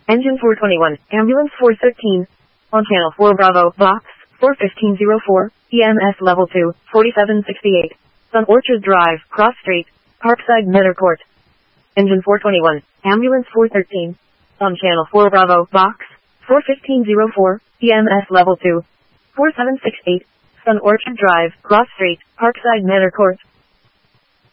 Engine 421, Ambulance 413. On Channel 4 Bravo, Box 41504, EMS Level 2, 4768. Sun Orchard Drive, Cross Street, Parkside Manor Court. Engine 421, Ambulance 413. On Channel 4 Bravo, Box 41504, EMS Level 2, 4768. Sun Orchard Drive, Cross Street, Parkside Manor Court.